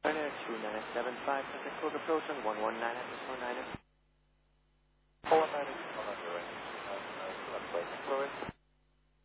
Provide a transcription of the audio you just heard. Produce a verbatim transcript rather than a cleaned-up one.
two nine seven five, contact code approach on one one nine at this one item.